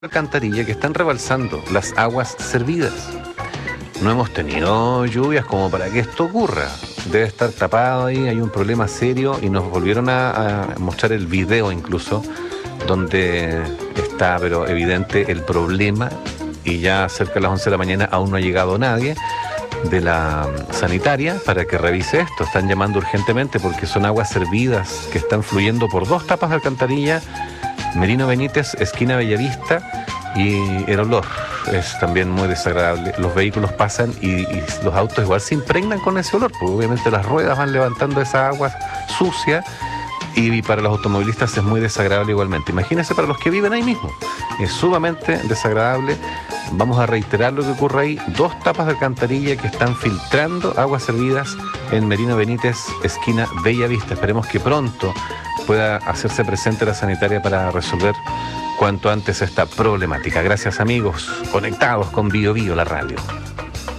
alcantarilla que están rebalsando las aguas servidas. No hemos tenido lluvias como para que esto ocurra. Debe estar tapado ahí, hay un problema serio y nos volvieron a mostrar el video incluso donde está pero evidente el problema y ya cerca de las 11 de la mañana aún no ha llegado nadie de la sanitaria para que revise esto. Están llamando urgentemente porque son aguas servidas que están fluyendo por dos tapas de alcantarilla, Merino Benítez, esquina Bellavista, y el olor es también muy desagradable. Los vehículos pasan y los autos igual se impregnan con ese olor, porque obviamente las ruedas van levantando esa agua sucia y para los automovilistas es muy desagradable igualmente. Imagínense para los que viven ahí mismo, es sumamente desagradable. Vamos a reiterar lo que ocurre ahí: dos tapas de alcantarilla que están filtrando aguas servidas en Merino Benítez, esquina Bellavista. Esperemos que pronto pueda hacerse presente la sanitaria para resolver cuanto antes esta problemática. Gracias, amigos conectados con Bio Bio, la radio.